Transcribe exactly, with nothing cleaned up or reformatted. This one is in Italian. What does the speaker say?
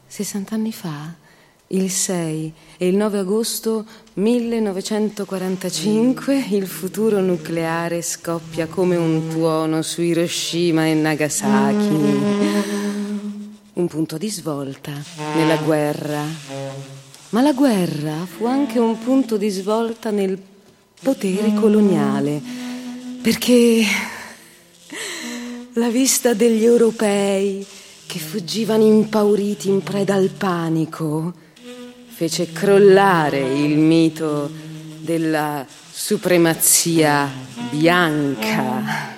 sessant'anni fa, il sei e il nove agosto millenovecentoquarantacinque, il futuro nucleare scoppia come un tuono su Hiroshima e Nagasaki. Un punto di svolta nella guerra. Ma la guerra fu anche un punto di svolta nel potere coloniale, perché la vista degli europei che fuggivano impauriti in preda al panico fece crollare il mito della supremazia bianca.